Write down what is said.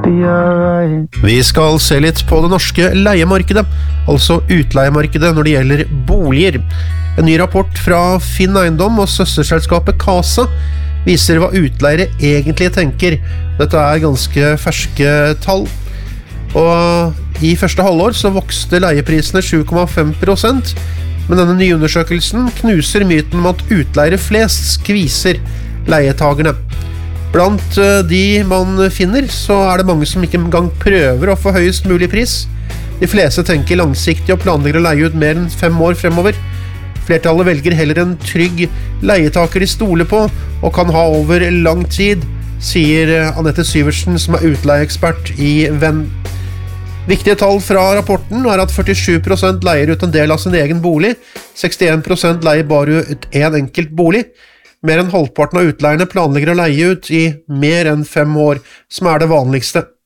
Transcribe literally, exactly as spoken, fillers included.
Vi skal se litt på det norske leiemarkedet, altså utleiemarkedet når det gjelder boliger. En ny rapport fra Finn Eiendom og søsterselskapet Casa viser hva utleiere egentlig tenker. Dette er ganske ferske tall. Og i første halvår så vokste leieprisene sju komma fem prosent, men denne nye undersøkelsen knuser myten om at utleiere flest skviser leietagerne. Blant de man finner, så er det mange som ikke engang prøver å få høyest mulig pris. De fleste tenker langsiktig og planlegger å leie ut mer enn fem år fremover. Flertallet velger heller en trygg leietaker de stoler på og kan ha over lang tid, sier Annette Syversen, som er utleieekspert i Venn. Viktige tall fra rapporten er at førtisju prosent leier ut en del av sin egen bolig, sekstien prosent leier bare ut en enkelt bolig. Mer enn halvparten av utleierne planlegger å leie ut i mer enn fem år, som er det vanligste.